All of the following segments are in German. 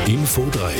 Info 3.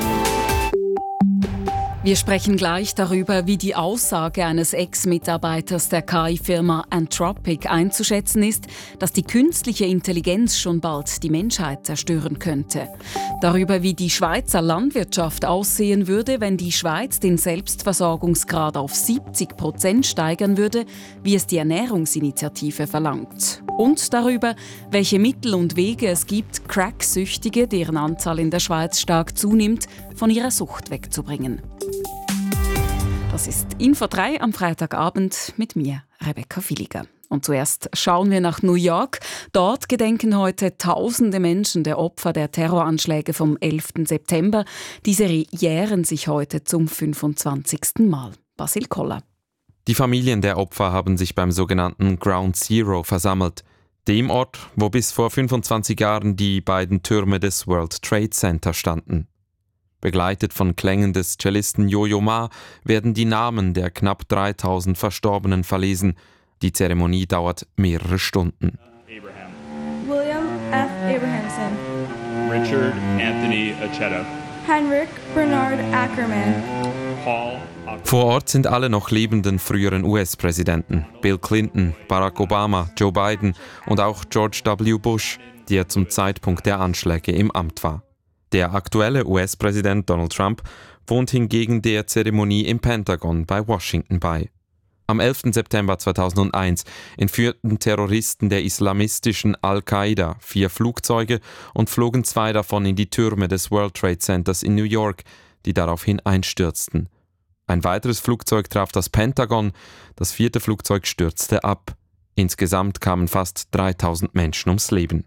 Wir sprechen gleich darüber, wie die Aussage eines Ex-Mitarbeiters der KI-Firma Anthropic einzuschätzen ist, dass die künstliche Intelligenz schon bald die Menschheit zerstören könnte. Darüber, wie die Schweizer Landwirtschaft aussehen würde, wenn die Schweiz den Selbstversorgungsgrad auf 70% steigern würde, wie es die Ernährungsinitiative verlangt. Und darüber, welche Mittel und Wege es gibt, Crack-Süchtige, deren Anzahl in der Schweiz stark zunimmt, von ihrer Sucht wegzubringen. Das ist Info 3 am Freitagabend mit mir, Rebecca Villiger. Und zuerst schauen wir nach New York. Dort gedenken heute tausende Menschen der Opfer der Terroranschläge vom 11. September. Diese jähren sich heute zum 25. Mal. Basil Koller. Die Familien der Opfer haben sich beim sogenannten Ground Zero versammelt. Dem Ort, wo bis vor 25 Jahren die beiden Türme des World Trade Center standen. Begleitet von Klängen des Cellisten Yo-Yo Ma werden die Namen der knapp 3000 Verstorbenen verlesen. Die Zeremonie dauert mehrere Stunden. William F. Abrahamson. Richard Anthony Acheta. Heinrich Bernard Ackerman. Paul. Vor Ort sind alle noch lebenden früheren US-Präsidenten. Bill Clinton, Barack Obama, Joe Biden und auch George W. Bush, der zum Zeitpunkt der Anschläge im Amt war. Der aktuelle US-Präsident Donald Trump wohnt hingegen der Zeremonie im Pentagon bei Washington bei. Am 11. September 2001 entführten Terroristen der islamistischen Al-Qaida 4 Flugzeuge und flogen 2 davon in die Türme des World Trade Centers in New York, die daraufhin einstürzten. Ein weiteres Flugzeug traf das Pentagon, das 4. Flugzeug stürzte ab. Insgesamt kamen fast 3000 Menschen ums Leben.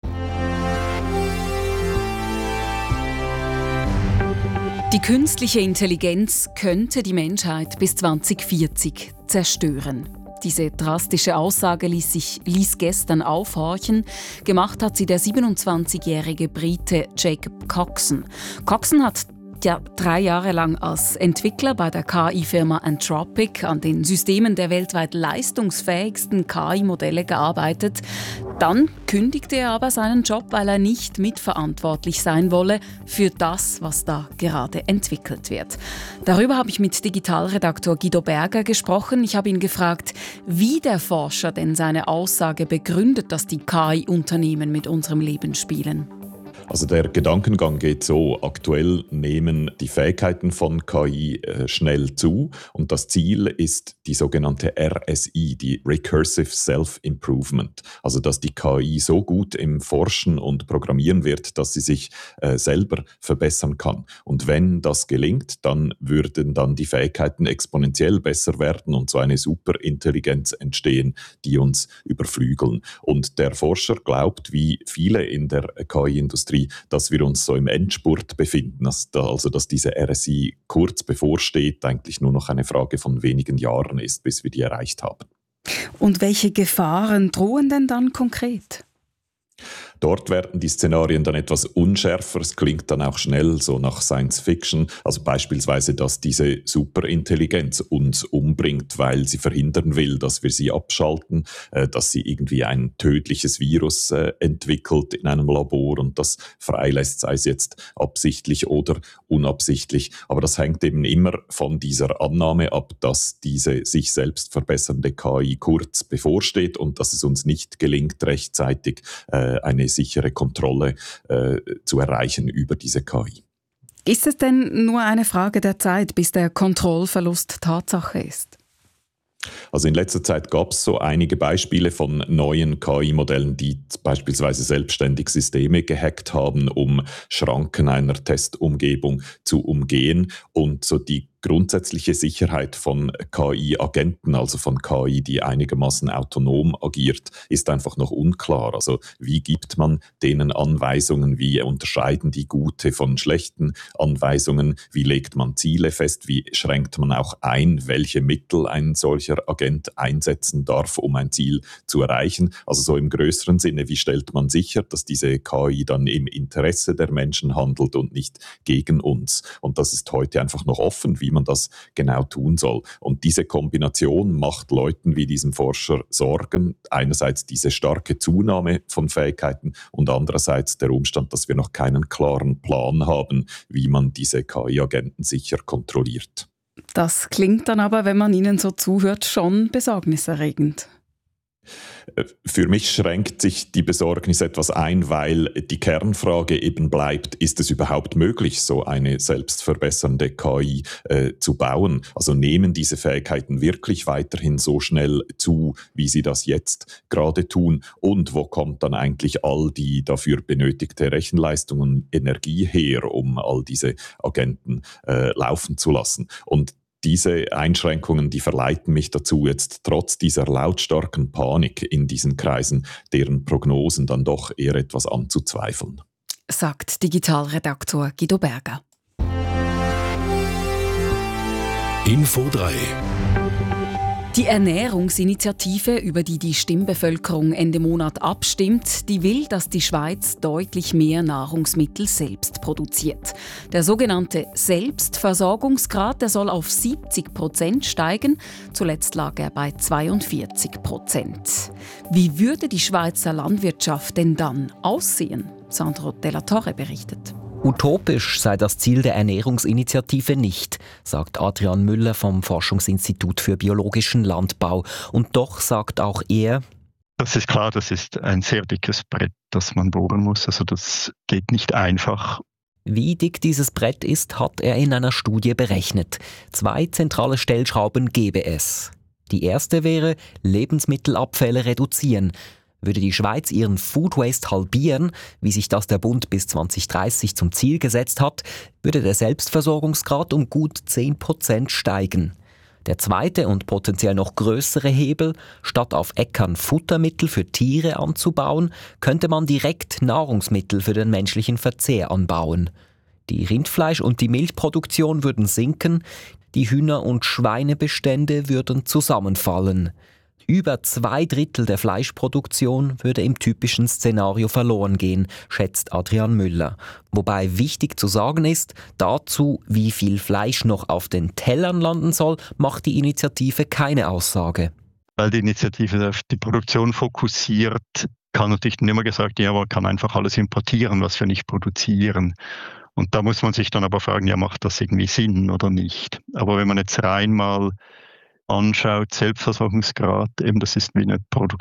Die künstliche Intelligenz könnte die Menschheit bis 2040 zerstören. Diese drastische Aussage ließ gestern aufhorchen. Gemacht hat sie der 27-jährige Brite Jacob Coxon. Coxon hat 3 Jahre lang als Entwickler bei der KI-Firma Anthropic an den Systemen der weltweit leistungsfähigsten KI-Modelle gearbeitet. Dann kündigte er aber seinen Job, weil er nicht mitverantwortlich sein wolle für das, was da gerade entwickelt wird. Darüber habe ich mit Digitalredaktor Guido Berger gesprochen. Ich habe ihn gefragt, wie der Forscher denn seine Aussage begründet, dass die KI-Unternehmen mit unserem Leben spielen. Also der Gedankengang geht so: Aktuell nehmen die Fähigkeiten von KI schnell zu und das Ziel ist die sogenannte RSI, die Recursive Self-Improvement. Also dass die KI so gut im Forschen und Programmieren wird, dass sie sich selber verbessern kann. Und wenn das gelingt, dann würden dann die Fähigkeiten exponentiell besser werden und so eine Superintelligenz entstehen, die uns überflügeln. Und der Forscher glaubt, wie viele in der KI-Industrie, dass wir uns so im Endspurt befinden, also dass diese RSI kurz bevorsteht, eigentlich nur noch eine Frage von wenigen Jahren ist, bis wir die erreicht haben. Und welche Gefahren drohen denn dann konkret? Dort werden die Szenarien dann etwas unschärfer. Es klingt dann auch schnell so nach Science Fiction. Also beispielsweise, dass diese Superintelligenz uns umbringt, weil sie verhindern will, dass wir sie abschalten, dass sie irgendwie ein tödliches Virus entwickelt in einem Labor und das freilässt, sei es jetzt absichtlich oder unabsichtlich. Aber das hängt eben immer von dieser Annahme ab, dass diese sich selbst verbessernde KI kurz bevorsteht und dass es uns nicht gelingt, rechtzeitig eine sichere Kontrolle zu erreichen über diese KI. Ist es denn nur eine Frage der Zeit, bis der Kontrollverlust Tatsache ist? Also in letzter Zeit gab es so einige Beispiele von neuen KI-Modellen, die beispielsweise selbstständig Systeme gehackt haben, um Schranken einer Testumgebung zu umgehen. Und so die grundsätzliche Sicherheit von KI-Agenten, also von KI, die einigermaßen autonom agiert, ist einfach noch unklar. Also wie gibt man denen Anweisungen, wie unterscheiden die gute von schlechten Anweisungen, wie legt man Ziele fest, wie schränkt man auch ein, welche Mittel ein solcher Agent einsetzen darf, um ein Ziel zu erreichen. Also so im größeren Sinne, wie stellt man sicher, dass diese KI dann im Interesse der Menschen handelt und nicht gegen uns. Und das ist heute einfach noch offen, wie wie man das genau tun soll. Und diese Kombination macht Leuten wie diesem Forscher Sorgen. Einerseits diese starke Zunahme von Fähigkeiten und andererseits der Umstand, dass wir noch keinen klaren Plan haben, wie man diese KI-Agenten sicher kontrolliert. Das klingt dann aber, wenn man ihnen so zuhört, schon besorgniserregend. Für mich schränkt sich die Besorgnis etwas ein, weil die Kernfrage eben bleibt, ist es überhaupt möglich, so eine selbstverbessernde KI zu bauen? Also nehmen diese Fähigkeiten wirklich weiterhin so schnell zu, wie sie das jetzt gerade tun? Und wo kommt dann eigentlich all die dafür benötigte Rechenleistung und Energie her, um all diese Agenten laufen zu lassen? Und diese Einschränkungen, die verleiten mich dazu, jetzt trotz dieser lautstarken Panik in diesen Kreisen, deren Prognosen dann doch eher etwas anzuzweifeln. Sagt Digitalredaktor Guido Berger. Info 3. Die Ernährungsinitiative, über die die Stimmbevölkerung Ende Monat abstimmt, die will, dass die Schweiz deutlich mehr Nahrungsmittel selbst produziert. Der sogenannte Selbstversorgungsgrad, der soll auf 70% steigen. Zuletzt lag er bei 42%. Wie würde die Schweizer Landwirtschaft denn dann aussehen? Sandro Della Torre berichtet. Utopisch sei das Ziel der Ernährungsinitiative nicht, sagt Adrian Müller vom Forschungsinstitut für biologischen Landbau. Und doch sagt auch er: Das ist klar, das ist ein sehr dickes Brett, das man bohren muss. Also das geht nicht einfach. Wie dick dieses Brett ist, hat er in einer Studie berechnet. 2 zentrale Stellschrauben gäbe es. Die erste wäre Lebensmittelabfälle reduzieren. Würde die Schweiz ihren Food Waste halbieren, wie sich das der Bund bis 2030 zum Ziel gesetzt hat, würde der Selbstversorgungsgrad um gut 10% steigen. Der zweite und potenziell noch größere Hebel: statt auf Äckern Futtermittel für Tiere anzubauen, könnte man direkt Nahrungsmittel für den menschlichen Verzehr anbauen. Die Rindfleisch- und die Milchproduktion würden sinken, die Hühner- und Schweinebestände würden zusammenfallen. Über 2/3 der Fleischproduktion würde im typischen Szenario verloren gehen, schätzt Adrian Müller. Wobei wichtig zu sagen ist, dazu, wie viel Fleisch noch auf den Tellern landen soll, macht die Initiative keine Aussage. Weil die Initiative auf die Produktion fokussiert, kann natürlich nicht immer gesagt, ja, man kann einfach alles importieren, was wir nicht produzieren. Und da muss man sich dann aber fragen, ja, macht das irgendwie Sinn oder nicht? Aber wenn man jetzt rein mal anschaut, Selbstversorgungsgrad, eben das ist wie eine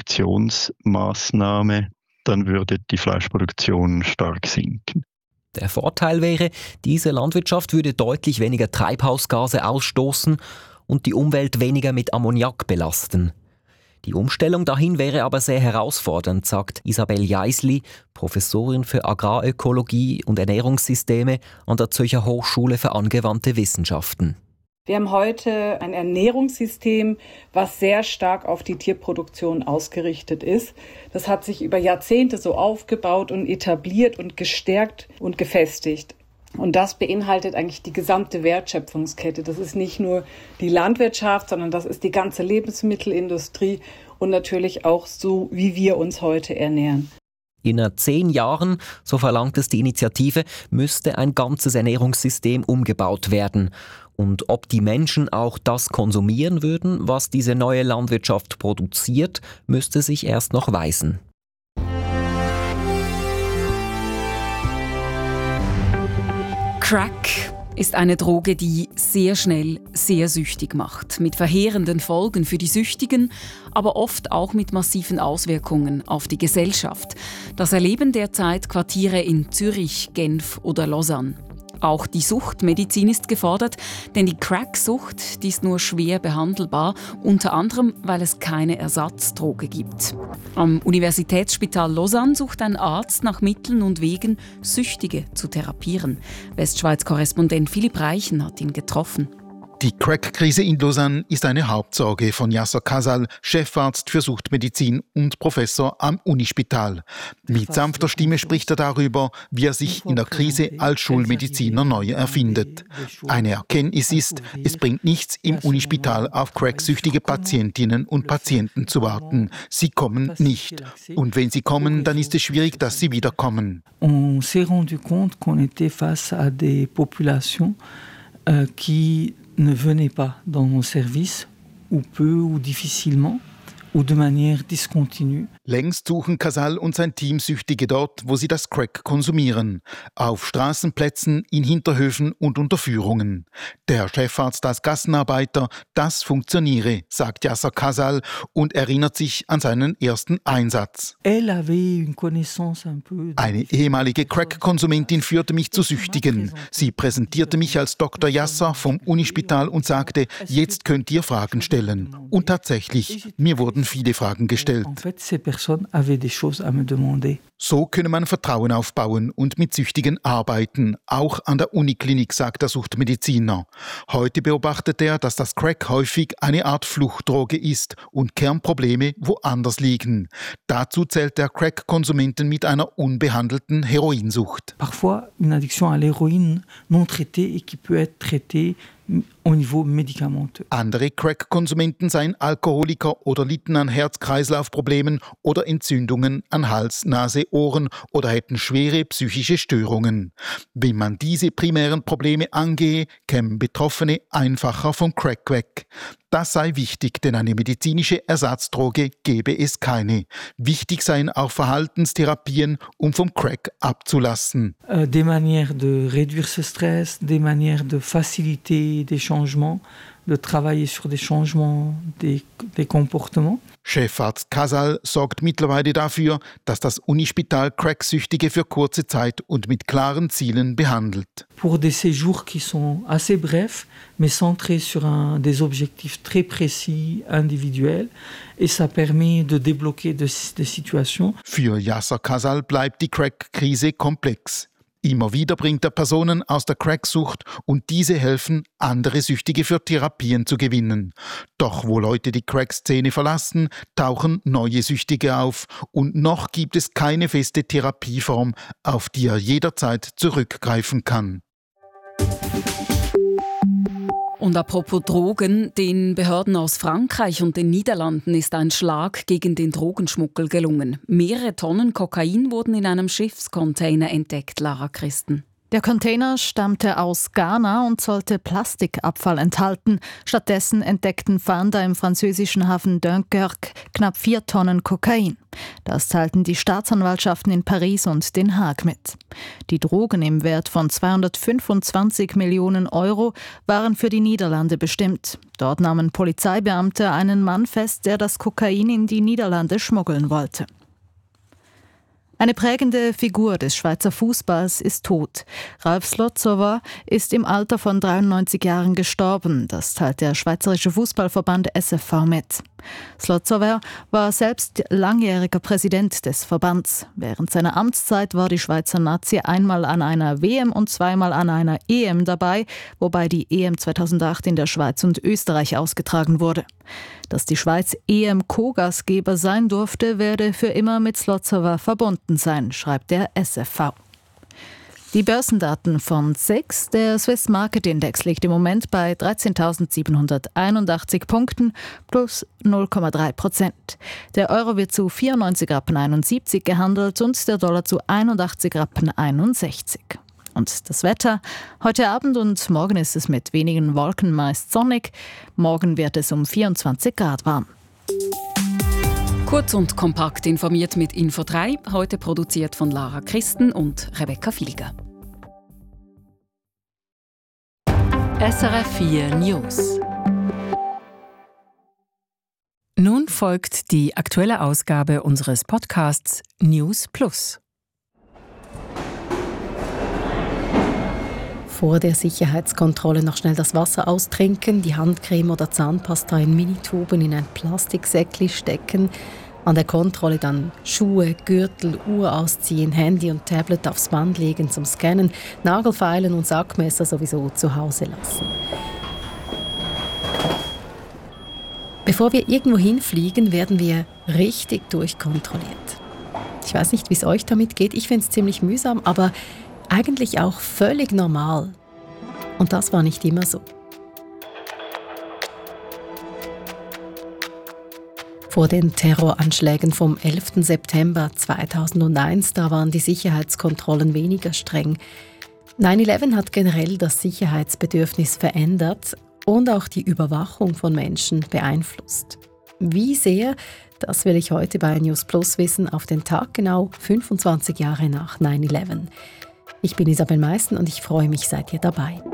Produktionsmaßnahme, dann würde die Fleischproduktion stark sinken. Der Vorteil wäre, diese Landwirtschaft würde deutlich weniger Treibhausgase ausstoßen und die Umwelt weniger mit Ammoniak belasten. Die Umstellung dahin wäre aber sehr herausfordernd, sagt Isabel Jaisli, Professorin für Agrarökologie und Ernährungssysteme an der Zürcher Hochschule für angewandte Wissenschaften. Wir haben heute ein Ernährungssystem, was sehr stark auf die Tierproduktion ausgerichtet ist. Das hat sich über Jahrzehnte so aufgebaut und etabliert und gestärkt und gefestigt. Und das beinhaltet eigentlich die gesamte Wertschöpfungskette. Das ist nicht nur die Landwirtschaft, sondern das ist die ganze Lebensmittelindustrie und natürlich auch so, wie wir uns heute ernähren. In 10 Jahren, so verlangt es die Initiative, müsste ein ganzes Ernährungssystem umgebaut werden. Und ob die Menschen auch das konsumieren würden, was diese neue Landwirtschaft produziert, müsste sich erst noch weisen. Crack ist eine Droge, die sehr schnell sehr süchtig macht. Mit verheerenden Folgen für die Süchtigen, aber oft auch mit massiven Auswirkungen auf die Gesellschaft. Das erleben derzeit Quartiere in Zürich, Genf oder Lausanne. Auch die Suchtmedizin ist gefordert, denn die Crack-Sucht, die ist nur schwer behandelbar, unter anderem, weil es keine Ersatzdroge gibt. Am Universitätsspital Lausanne sucht ein Arzt nach Mitteln und Wegen, Süchtige zu therapieren. Westschweiz-Korrespondent Philipp Reichen hat ihn getroffen. Die Crack-Krise in Lausanne ist eine Hauptsorge von Yasser Kasal, Chefarzt für Suchtmedizin und Professor am Unispital. Mit sanfter Stimme spricht er darüber, wie er sich in der Krise als Schulmediziner neu erfindet. Eine Erkenntnis ist, es bringt nichts, im Unispital auf cracksüchtige Patientinnen und Patienten zu warten. Sie kommen nicht. Und wenn sie kommen, dann ist es schwierig, dass sie wiederkommen. On s'est rendu compte qu'on était face à des populations qui ne venez pas dans nos services, ou peu ou difficilement, ou de manière discontinue. Längst suchen Casal und sein Team Süchtige dort, wo sie das Crack konsumieren. Auf Straßenplätzen, in Hinterhöfen und Unterführungen. Der Chefarzt als Gassenarbeiter, das funktioniere, sagt Yasser Casal und erinnert sich an seinen ersten Einsatz. Elle avait une connaissance un peu. Eine ehemalige Crack-Konsumentin führte mich zu Süchtigen. Sie präsentierte mich als Dr. Yasser vom Unispital und sagte, jetzt könnt ihr Fragen stellen. Und tatsächlich, mir wurden viele Fragen gestellt. So könne man Vertrauen aufbauen und mit Süchtigen arbeiten, auch an der Uniklinik, sagt der Suchtmediziner. Heute beobachtet er, dass das Crack häufig eine Art Fluchtdroge ist und Kernprobleme woanders liegen. Dazu zählt der Crack-Konsumenten mit einer unbehandelten Heroinsucht. Parfois une addiction à l'héroïne non traitée et qui peut être traitée au niveau médicamenteux. Andere Crack-Konsumenten seien Alkoholiker oder litten an Herz-Kreislauf-Problemen oder Entzündungen an Hals, Nase, Ohren oder hätten schwere psychische Störungen. Wenn man diese primären Probleme angehe, kämen Betroffene einfacher vom Crack weg. Das sei wichtig, denn eine medizinische Ersatzdroge gebe es keine. Wichtig seien auch Verhaltenstherapien, um vom Crack abzulassen. Des manières de réduire ce stress, des manières de faciliter des changements, de travailler sur des changements des comportements. Chefarzt Casal sorgt mittlerweile dafür, dass das Unispital Cracksüchtige für kurze Zeit und mit klaren Zielen behandelt. Pour des séjours qui sont assez brefs, mais centrés sur des objectifs très précis, individuels, et ça permet de débloquer des situations. Für Yasser Casal bleibt die Crack-Krise komplex. Immer wieder bringt er Personen aus der Cracksucht und diese helfen, andere Süchtige für Therapien zu gewinnen. Doch wo Leute die Crack-Szene verlassen, tauchen neue Süchtige auf und noch gibt es keine feste Therapieform, auf die er jederzeit zurückgreifen kann. Und apropos Drogen, den Behörden aus Frankreich und den Niederlanden ist ein Schlag gegen den Drogenschmuggel gelungen. Mehrere Tonnen Kokain wurden in einem Schiffscontainer entdeckt, Lara Christen. Der Container stammte aus Ghana und sollte Plastikabfall enthalten. Stattdessen entdeckten Fahnder im französischen Hafen Dunkerque knapp 4 Tonnen Kokain. Das teilten die Staatsanwaltschaften in Paris und Den Haag mit. Die Drogen im Wert von 225 Millionen Euro waren für die Niederlande bestimmt. Dort nahmen Polizeibeamte einen Mann fest, der das Kokain in die Niederlande schmuggeln wollte. Eine prägende Figur des Schweizer Fußballs ist tot. Ralf Slotzower ist im Alter von 93 Jahren gestorben. Das teilt der Schweizerische Fußballverband SFV mit. Slotzower war selbst langjähriger Präsident des Verbands. Während seiner Amtszeit war die Schweizer Nazi einmal an einer WM und zweimal an einer EM dabei, wobei die EM 2008 in der Schweiz und Österreich ausgetragen wurde. Dass die Schweiz EM-Co-Gastgeber sein durfte, werde für immer mit Slotzower verbunden sein, schreibt der SFV. Die Börsendaten von SIX, der Swiss Market Index, liegt im Moment bei 13.781 Punkten plus 0,3%. Der Euro wird zu 94,71 Rappen gehandelt und der Dollar zu 81,61 Rappen. Und das Wetter? Heute Abend und morgen ist es mit wenigen Wolken meist sonnig. Morgen wird es um 24 Grad warm. Kurz und kompakt informiert mit Info 3, heute produziert von Lara Christen und Rebecca Filiger. SRF 4 News. Nun folgt die aktuelle Ausgabe unseres Podcasts News Plus. Vor der Sicherheitskontrolle noch schnell das Wasser austrinken, die Handcreme oder Zahnpasta in Minituben in ein Plastiksäckchen stecken, an der Kontrolle dann Schuhe, Gürtel, Uhr ausziehen, Handy und Tablet aufs Band legen zum Scannen, Nagelfeilen und Sackmesser sowieso zu Hause lassen. Bevor wir irgendwo hinfliegen, werden wir richtig durchkontrolliert. Ich weiß nicht, wie es euch damit geht, ich finde es ziemlich mühsam, aber eigentlich auch völlig normal. Und das war nicht immer so. Vor den Terroranschlägen vom 11. September 2001, da waren die Sicherheitskontrollen weniger streng. 9/11 hat generell das Sicherheitsbedürfnis verändert und auch die Überwachung von Menschen beeinflusst. Wie sehr, das will ich heute bei News Plus wissen, auf den Tag genau 25 Jahre nach 9/11. Ich bin Isabel Meissen und ich freue mich, seid ihr dabei.